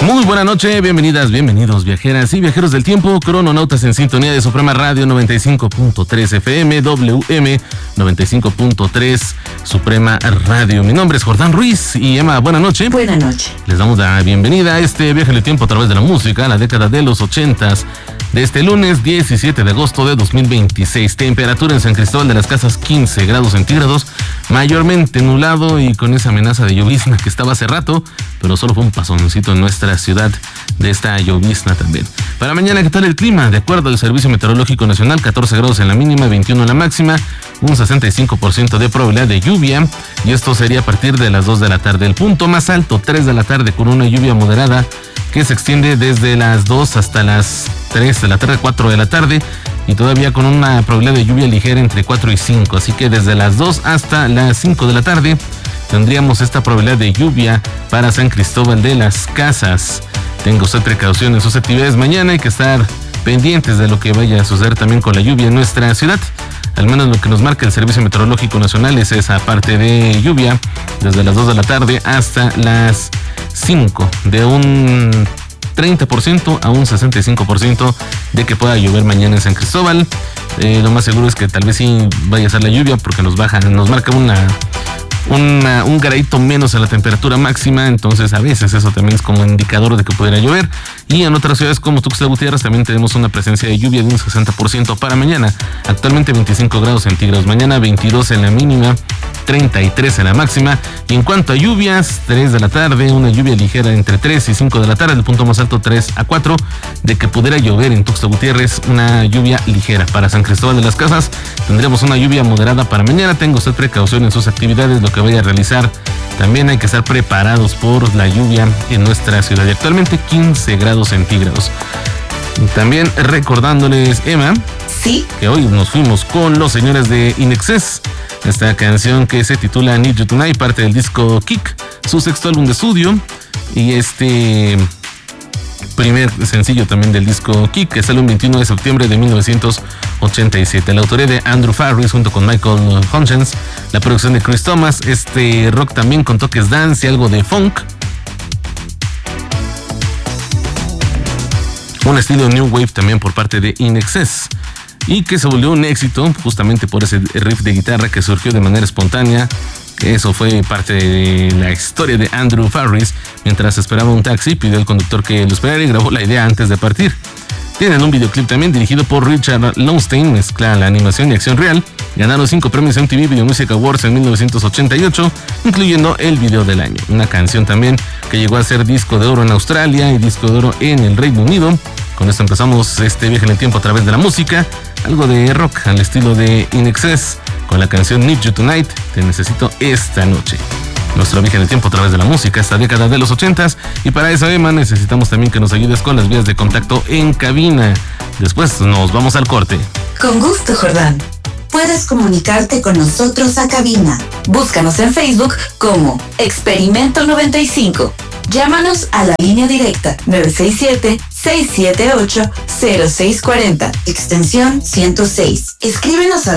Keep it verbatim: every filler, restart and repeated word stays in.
Muy buena noche, bienvenidas, bienvenidos viajeras y viajeros del tiempo, crononautas en sintonía de Suprema Radio noventa y cinco punto tres F M, W M noventa y cinco punto tres Suprema Radio. Mi nombre es Jordán Ruiz y Emma, buena noche. Buena noche. Les damos la bienvenida a este viaje en el tiempo a través de la música, la década de los ochentas, de este lunes diecisiete de agosto de dos mil veintiséis. Temperatura en San Cristóbal de las Casas quince grados centígrados, mayormente nublado y con esa amenaza de llovizna que estaba hace rato, pero solo fue un pasoncito en nuestra ciudad de esta llovizna también. Para mañana, ¿qué tal el clima? De acuerdo al Servicio Meteorológico Nacional, catorce grados en la mínima, veintiuno en la máxima, un sesenta y cinco por ciento de probabilidad de lluvia, y esto sería a partir de las dos de la tarde. El punto más alto, tres de la tarde, con una lluvia moderada que se extiende desde las dos hasta las tres de la tarde, cuatro de la tarde, y todavía con una probabilidad de lluvia ligera entre cuatro y cinco, así que desde las dos hasta las cinco de la tarde tendríamos esta probabilidad de lluvia para San Cristóbal de las Casas. Tenga usted precaución en sus actividades mañana, hay que estar pendientes de lo que vaya a suceder también con la lluvia en nuestra ciudad. Al menos lo que nos marca el Servicio Meteorológico Nacional es esa parte de lluvia desde las dos de la tarde hasta las cinco, de un treinta por ciento a un sesenta y cinco por ciento de que pueda llover mañana en San Cristóbal. Eh, lo más seguro es que tal vez sí vaya a ser la lluvia porque nos baja, nos marca una, una un gradito menos a la temperatura máxima, entonces a veces eso también es como indicador de que pudiera llover. Y en otras ciudades como Tuxtla Gutiérrez también tenemos una presencia de lluvia de un sesenta por ciento para mañana. Actualmente veinticinco grados centígrados, mañana veintidós en la mínima, treinta y tres en la máxima. Y en cuanto a lluvias, tres de la tarde, una lluvia ligera entre tres y cinco de la tarde, el punto más alto tres a cuatro, de que pudiera llover en Tuxtla Gutiérrez, una lluvia ligera. Para San Cristóbal de las Casas tendremos una lluvia moderada para mañana. Tenga usted precaución en sus actividades, lo que vaya a realizar. También hay que estar preparados por la lluvia en nuestra ciudad. Y actualmente quince grados centígrados. También recordándoles, Emma, sí, que hoy nos fuimos con los señores de In Excess. Esta canción que se titula Need You Tonight, parte del disco Kick, su sexto álbum de estudio, y este primer sencillo también del disco Kick, que sale el veintiuno de septiembre de mil novecientos ochenta y siete. La autoría de Andrew Farris junto con Michael Hutchins, la producción de Chris Thomas, este rock también con toques dance y algo de funk. Un estilo New Wave también por parte de In Excess, y que se volvió un éxito justamente por ese riff de guitarra que surgió de manera espontánea. Eso fue parte de la historia de Andrew Farris. Mientras esperaba un taxi, pidió al conductor que lo esperara y grabó la idea antes de partir. Tienen un videoclip también dirigido por Richard Lowenstein, mezcla la animación y acción real. Ganaron cinco premios M T V Video Music Awards en mil novecientos ochenta y ocho, incluyendo el video del año. Una canción también que llegó a ser disco de oro en Australia y disco de oro en el Reino Unido. Con esto empezamos este viaje en el tiempo a través de la música. Algo de rock al estilo de In Excess, con la canción Need You Tonight, Te Necesito Esta Noche. Nuestro viaje en el tiempo a través de la música, esta década de los ochentas, y para eso, Emma, necesitamos también que nos ayudes con las vías de contacto en cabina. Después nos vamos al corte. Con gusto, Jordán. Puedes comunicarte con nosotros a cabina. Búscanos en Facebook como Experimento noventa y cinco. Llámanos a la línea directa nueve seis siete, seis siete ocho, cero seis cuatro cero, extensión ciento seis. Escríbenos a